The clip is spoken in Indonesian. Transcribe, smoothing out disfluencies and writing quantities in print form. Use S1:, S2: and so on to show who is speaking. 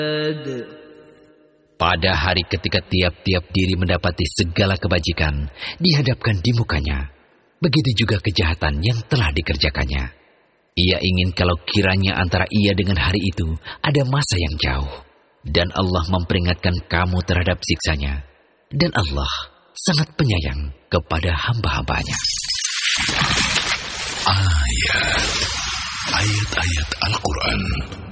S1: Pada hari ketika tiap-tiap diri mendapati segala kebajikan dihadapkan di mukanya, begitu juga kejahatan yang telah dikerjakannya. Ia ingin kalau kiranya antara ia dengan hari itu ada masa yang jauh, dan Allah memperingatkan kamu terhadap siksanya, dan Allah sangat penyayang kepada hamba-hambanya.
S2: Ayat-ayat Al-Quran